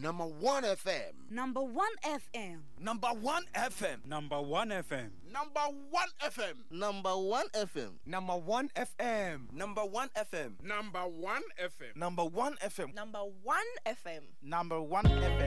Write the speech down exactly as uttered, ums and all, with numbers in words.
Number one F M. Number one F M. Number one F M. Number one F M. Number one F M. Number one F M. Number one F M. Number one F M. Number one F M. Number one F M. Number one F M. Number one F M.